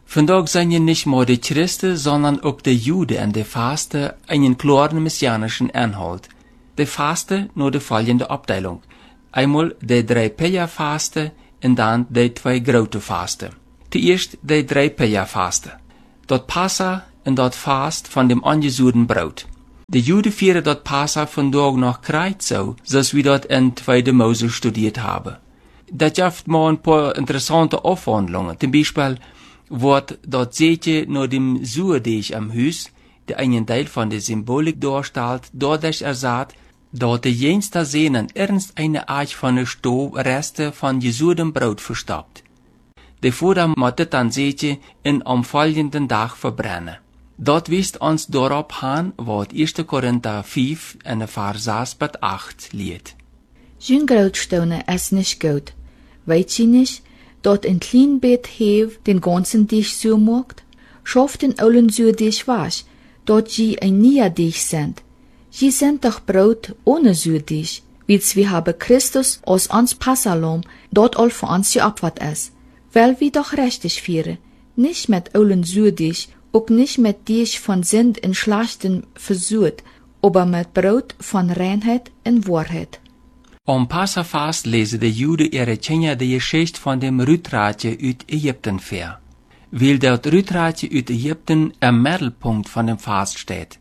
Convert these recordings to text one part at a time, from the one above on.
Vandaag zijn je nicht nur de Christen, sondern ook de Juden en de Fasten einen klaren messianischen Inhalt. De Fasten nur de folgende Abteilung. Einmal de 3 Peja-Fasten en dan de 2 grote Fasten. Zuerst de 3 Peja-Fasten. Dat Passa en dat Fast van dem angezuurden brood. De Juden vieren dat Passa vandaag nog krijt zo, zoals we dat in 2 Mose studiert hebben. Dat geeft maar een paar interessante afhandelingen. Zum Beispiel wordt dat zeetje naar dem zuurdeeg am huis, die einen deel van de symboliek doorstelt, doordat sagt, dat de jenste Sehnen ernst eine Art van de Reste van gezuurdem brood verstoppt. De Vater moet dit dan zeetje in am volgenden dag verbrennen. Dat wijst ons daarop aan wat 1 Korinther 5 en vers 6 tot 8 leert. Zijn grootstone is niet goed. Weet je niet, dat een klein bed heeft den ganzen Tisch zo maakt? Schafft den oulen zuurdeeg was, dat je een nieuwe deeg sind. Je sind doch brood ohne zuurdeeg, wits we hebben Christus als ons Passalom, dat al voor ons geopfert is. Weil wir doch richtig vieren, nicht mit oulen zuurdeeg, ook nicht mit deeg von Sünd en Schlachten versucht, aber mit Brot von Reinheit en Wahrheit. Am Passafast lezen de Juden ihre Tjenja de Geschichte van dem Rütraatje uit Egypten ver. Weil dat Rütraatje uit Egypten im Mittelpunkt von dem Fast steht.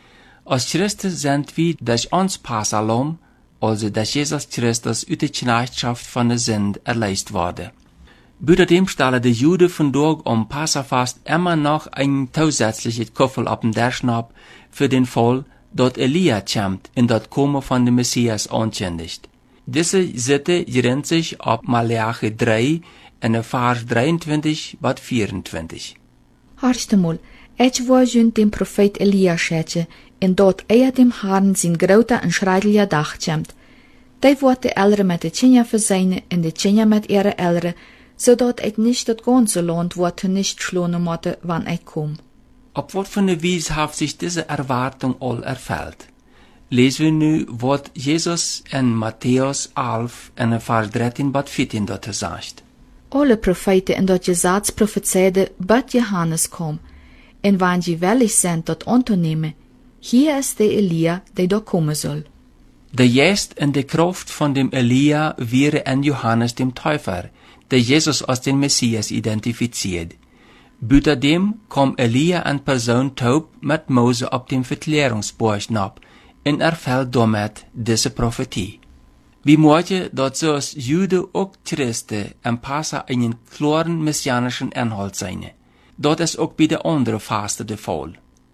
Als Christen sind wir durch uns Passalom, also durch Jesus Christus uit de Knechtschaft von der Sünd erleist worden. Buitendem stellen de Juden vandaag am Passafast immer noch ein zusätzliches Kuffel op den Derschnab für den Fall, dat Elia kommt und dat Kommen von dem Messias ankündigt. Diese Sitte grenzt sich auf Malachi 3 en Vers 23 bis 24. Hartste mal, ich war schon dem Prophet Elia schätze, en dat dem Herrn zijn grote en schreidelige dag komt. Die wordt de Ältere met de Tjenja verseinen en de Tjenja met ihre Ältere, zodat ik nicht dat ganze Land wordt nicht schlonen motte, wann ik kom. Op wat voor een wijze heeft zich deze erwartung al erfüllt? Lezen we nu wat Jesus in Matthäus 11 en Vers 13 bis 14 dat zegt. Alle Propheten in dat Gesetz prophezeiden, bat Johannes kom, en wann je willig sind dat anzunehmen, hier ist der Elia, der da kommen soll. De Geest en de Kraft von dem Elia wäre in Johannes dem Täufer, der Jesus als den Messias identifiziert. Buitendem kom Elia in Person taub mit Mose op dem Verklärungsberg ab en erfüllt damit diese Prophetie. Wie möchte dat zoals Juden ook Christen en Passa einen klaren messianischen Inhalt zijn. Dat is ook bij de andere Fasten de Fall.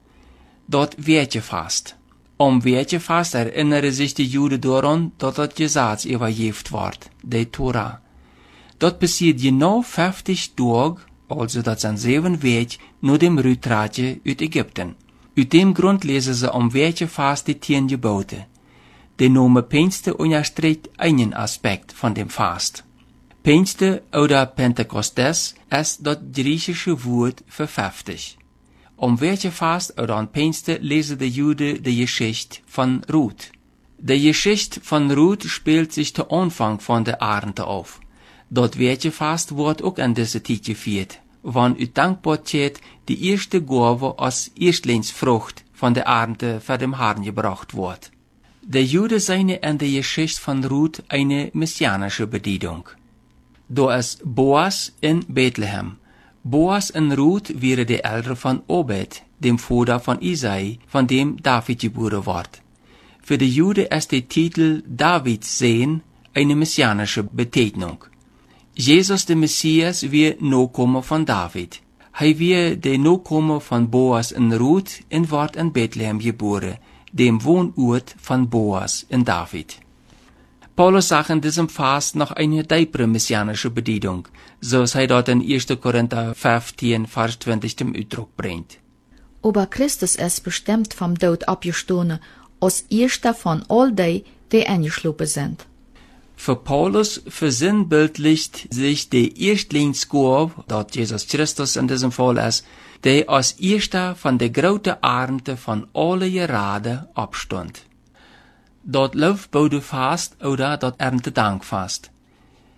Dat Weertjefast. Om Weertjefast erinneren sich de Juden daran, dat het Gesetz übergeben wordt, de Torah. Dat passiert genau 50 Tage, also dat zijn 7 Wege, nur dem Rütraatje uit Ägypten. Uit dem Grund lesen ze om Weertjefast die 10 Gebote. De Name Pinste unterstreicht einen Aspekt von dem Fast. Pinste oder Pentekostes ist das griechische Wort für 50. welche Fast oder an Pinste lesen die Juden die Geschichte von Ruth. Die Geschichte von Ruth spielt sich zu Anfang von der Ernte auf. Dort welche Fast wird auch an diese Zeit gefeiert, wann uit Dankbarkeit die erste Gabe als Erstlingsfrucht von der Ernte für dem Herrn gebracht wird. Der Juden seien in der Geschichte von Ruth eine messianische Bedienung. Da ist Boas in Bethlehem. Boas und Ruth wären die Eltern von Obed, dem Vater von Isai, von dem David geboren wird. Für die Juden ist der Titel Davids Sohn eine messianische Bezeichnung. Jesus der Messias wird Nachkomme von David. Er wird der Nachkomme von Boas und Ruth und wird in Bethlehem geboren, dem Wohnort von Boas und David. Paulus sagt in diesem Vers noch eine deepere messianische Bedienung, so er dort in 1. Korinther 15, Vers 20 zum Ausdruck bringt. Aber Christus ist bestimmt vom Tod abgestoßen, als erster von all die eingeschlafen sind. Für Paulus versinnbildlicht sich die Erstlingsgabe, dort Jesus Christus in diesem Fall ist, der als erster von der großen Ernte von alle Gerade abstund. Dort Laufbodefast oder dort Erntedankfast.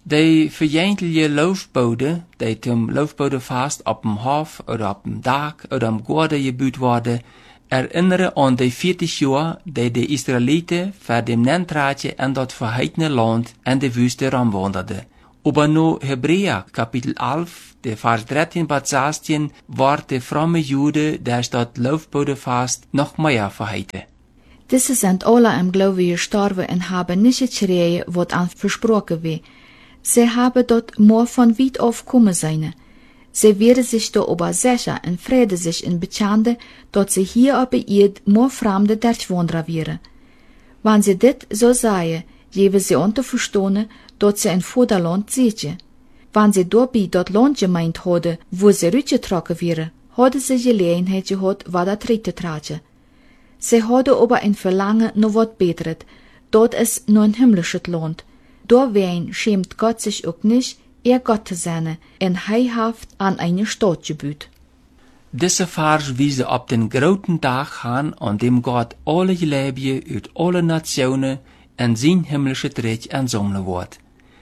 Die verjäntliche Laufbode, die zum Laufbodefast op dem Hof oder op dem Dach oder am Gorde gebüht worden, erinnere an die 40 Jahre, die Israeliten für dem Nentraatje in dat verheitene Land in de Wüste rumwanderden. Aber no Hebräer, Kapitel 11, de Vers 13 bis 16, war de fromme Jude, der dat Laufbodefast noch mehr verheite. Diese sind alle im Glaube gestorben und haben nicht geschrien, was an versprochen wird. Sie haben dort more von weit auf kommen sein. Sie werden sich da aber sicher und Friede sich in Bekannte, dass sie hier auf der Erde more Fremde durchwandern werden. Wenn sie dit so sagen, geben sie unter verstehen, dass sie ein Vaterland sehen. Wenn sie dabei dort Land gemeint hadden, wo sie rübergetragen werden, hadden sie Gelegenheit gehabt, was das tragen. Sie hadden aber ein Verlangen noch wat Beteret, dort ist nur ein himmlisches Land. Dawein schämt Gott sich auch nicht, Gott zu sein, en heihaft an eine Stadt gebüht. Diese Vers wiesen op den großen Tag an, an dem Gott alle Gläubige uit alle Nationen in sein himmlisches Reich ansammeln wird.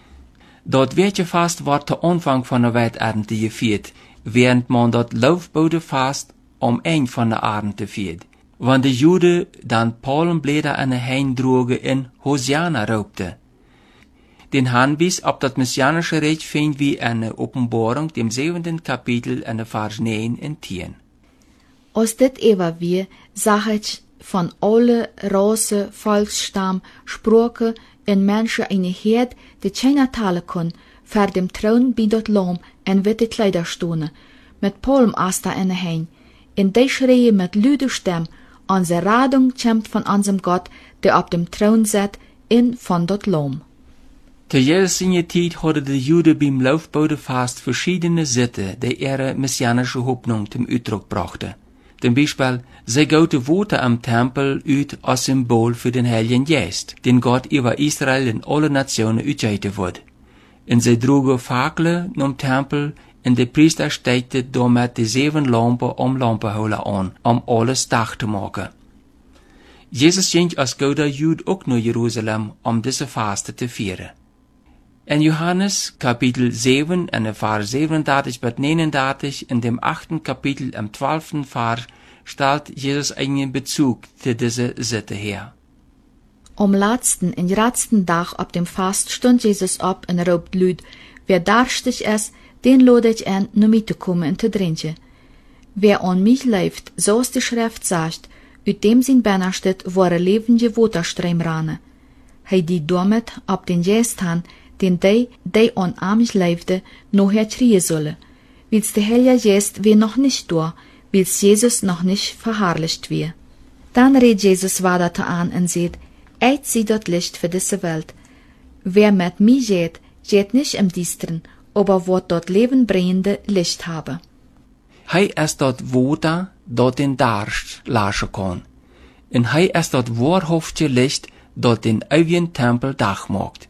Dort wird fast wordt der Anfang von der Welternte gefeiert, während man dort Laufbodefast ein von der Ernte feiert. Wann die Juden dann Palmblätter an den Hain drogen in Hosiana raubte. Den Hanwies op dat messianische Reich finden wir eine Offenbarung, dem 7. Kapitel, in der Vers 9 und 10. Als dit ewa wir, sag ich von alle Rasse, Volksstamm, Sprache und Menschen eine Herd, die keiner talen kann, vor dem Thron bei dort Lamm en witte Kleider stohne, mit Palmaster in der Hain. In die schreien mit lüder Stimme, unsere Radung kommt von unserem Gott, der auf dem Thron sitzt, in von dort Lamm. Te Jesus in je tijd hadden de Juden beim Laufbodefast verschiedene Sitten, die ihre messianische Hoffnung zum Uitdruck brachten. Zum Beispiel, sie goten Worte am Tempel uit als Symbol für den Heiligen Geist, den Gott über Israel in alle Nationen uitgeiten wird. Und sie droegen Fackeln am Tempel und der Priester steckte damit die 7 Lampen om Lampenholen an, um alles Dach zu machen. Jesus ging als guter Jude auch naar Jerusalem, um diese Faste zu feiern. In Johannes Kapitel 7, in der Vers 37 bis 39, in dem 8. Kapitel im 12. Vers, stellt Jesus einen Bezug zu dieser Sitte her. Am letzten und letzten Tag ab dem Fast stund Jesus ab und raubt Lüd, wer darstig ist, den lade ich an, nur mitzukommen und zu trinken. Wer an mich läuft, so ist die Schrift sagt, uit dem sein Banner steht, wo lebende Wasserstream rane. Hij die damit ab den Geist han, den die an mich leifte, noch herkriechen solle. Wils der Heilige Geist wir noch nicht da, wils Jesus noch nicht verherrlicht wir. Dann redet Jesus weiter an und sagt, ich sehe dort Licht für diese Welt. Wer mit mir geht nicht im Düstern, aber wird dort lebenbringende Licht haben. Hij ist dort Water, dort den Darst laschen kann. Und hij ist dort wahrhaftige Licht, dort den ewigen Tempel Dach macht.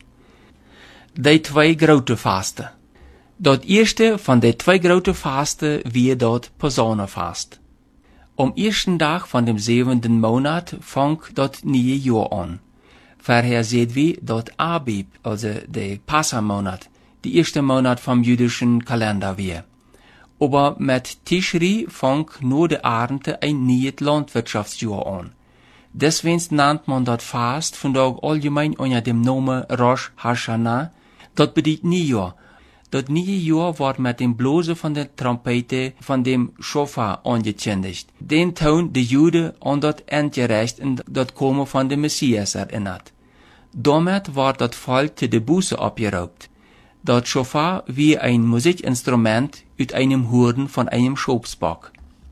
Die 2 grote Fasten. Dat eerste van de 2 grote Fasten wie dort Personenfast. Am ersten Tag von dem 7. Monat fängt dat neue Jahr an. Vorher seht wir dat Abib, also der Passamonat, die erste Monat vom jüdischen Kalender wie. Aber mit Tischri fängt nur de Ernte ein neues Landwirtschaftsjahr an. Deswegen nennt man dat Fast vandaag allgemein unter dem Namen Rosh Hashanah. Dat bedeutet Neujahr. Dat neue Jahr wordt mit dem Blosen von der Trompete von dem Shofar angekündigt. Den Ton de Juden an dat Endgerecht und dat Kommen von dem Messias erinnert. Damit wordt dat Volk zu de Buße abgeraubt. Dat Shofar wie ein Musikinstrument uit einem Hurden von einem Schopsbock.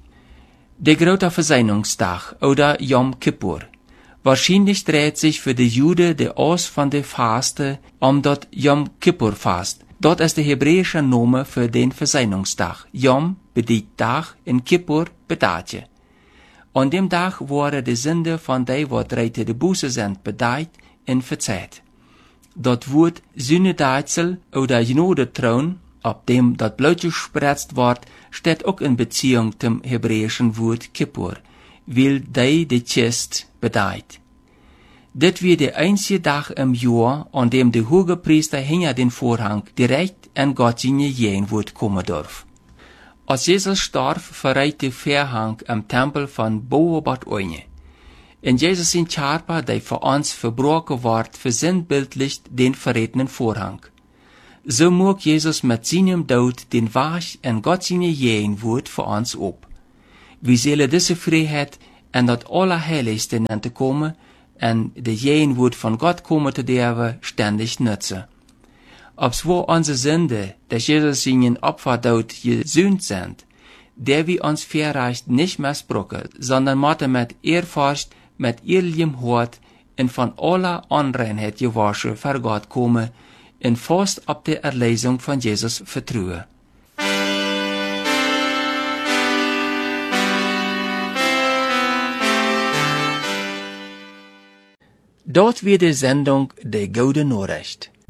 Der große Versöhnungstag oder Yom Kippur. Wahrscheinlich dreht sich für die Juden der Aus von der Faste dat Yom Kippur Fast. Dort ist der hebräische Name für den Versöhnungstag. Yom bedeutet Tag und Kippur bedeutet. An dem Tag wurde die Sünde von die, wat reite de Buße sind, bedeutet und verzeiht. Dat Wort Sühnedeitsel oder Genodetraun, ab dem dat Blut gespritzt wird, steht auch in Beziehung zum hebräischen Wort Kippur, weil die Chist bedeutet. Dit wird der einzige Tag im Jahr, an dem der Hohepriester hinter den Vorhang direkt an Gott seine Gegenwart kommen darf. Als Jesus starb, verrät der Vorhang im Tempel von Boabat oine. En Jesus zijn Körper, der für uns verbrochen ward, versinnbildlicht den verrätenen Vorhang. So mag Jesus mit seinem Tod den Weg in Gott seine Gegenwart für uns op. Wir sollen diese Freiheit in das Allerheiligste te kommen en de Gegenwart von Gott kommen te dürfen, ständig nutzen. Obwohl unsere Sünde, dass Jesus seinen Opfertod gesühnt sind, der wir uns vielleicht nicht missbrauchen, sondern mit Ehrfurcht, mit ehrlichem Hort und von aller Unreinheit gewaschen vor Gott kommen und fast auf die Erlösung von Jesus vertrauen. Dort wird die Sendung Die Gute Nachricht.